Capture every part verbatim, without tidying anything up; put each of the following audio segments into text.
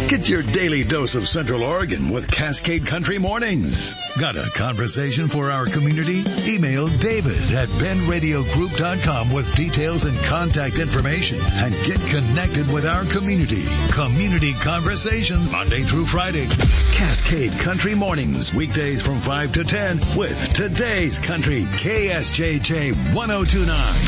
Get your daily dose of Central Oregon with Cascade Country Mornings. Got a conversation for our community? Email David at ben radio group dot com with details and contact information and get connected with our community. Community Conversations, Monday through Friday. Cascade Country Mornings, weekdays from five to ten with Today's Country, K S J J one oh two nine.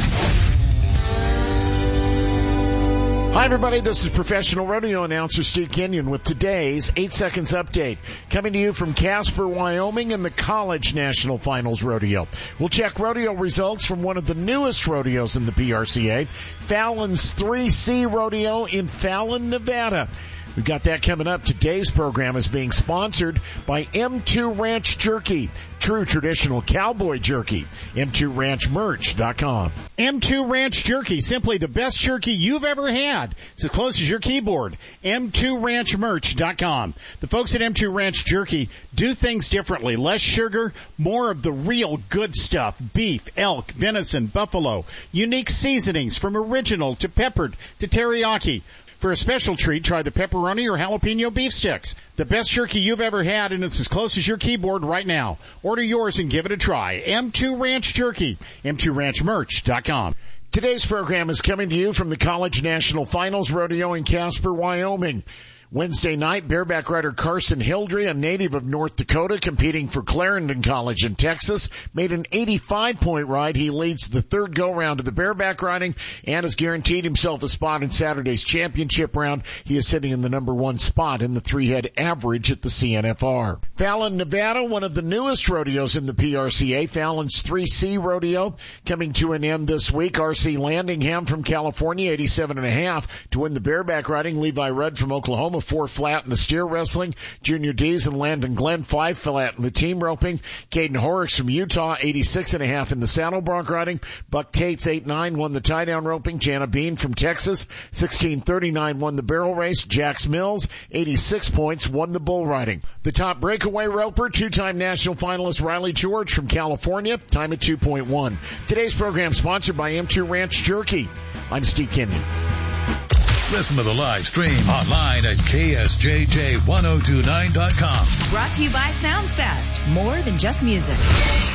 Hi, everybody. This is professional rodeo announcer Steve Kenyon with today's eight seconds update. Coming to you from Casper, Wyoming and the College National Finals Rodeo. We'll check rodeo results from one of the newest rodeos in the P R C A, Fallon's three C Rodeo in Fallon, Nevada. We've got that coming up. Today's program is being sponsored by M two Ranch Jerky, true traditional cowboy jerky. M two ranch merch dot com. M two Ranch Jerky, simply the best jerky you've ever had. It's as close as your keyboard. M two ranch merch dot com. The folks at M two Ranch Jerky do things differently. Less sugar, more of the real good stuff. Beef, elk, venison, buffalo. Unique seasonings from original to peppered to teriyaki. For a special treat, try the pepperoni or jalapeno beef sticks. The best jerky you've ever had, and it's as close as your keyboard right now. Order yours and give it a try. M two Ranch Jerky, M two ranch merch dot com. Today's program is coming to you from the College National Finals Rodeo in Casper, Wyoming. Wednesday night, bareback rider Carson Hildry, a native of North Dakota, competing for Clarendon College in Texas, made an eighty-five point ride. He leads the third go-round of the bareback riding and has guaranteed himself a spot in Saturday's championship round. He is sitting in the number one spot in the three-head average at the C N F R. Fallon, Nevada, one of the newest rodeos in the P R C A, Fallon's three C Rodeo, coming to an end this week. R C Landingham from California, eighty-seven and a half to win the bareback riding. Levi Rudd from Oklahoma, four flat in the steer wrestling. Junior Dees and Landon Glenn, five flat in the team roping. Caden Horrocks from Utah, eighty-six and a half in the saddle bronc riding. Buck Tates, eight nine, won the tie down roping. Jana Bean from Texas, sixteen thirty-nine, won the barrel race. Jax Mills, eighty-six points, won the bull riding. The top breakaway roper, two-time national finalist Riley George from California, time at two point one. Today's program sponsored by M two Ranch Jerky. I'm Steve Kenyon. Listen to the live stream online at K S J J one oh two nine dot com. Brought to you by Sounds Fast. More than just music.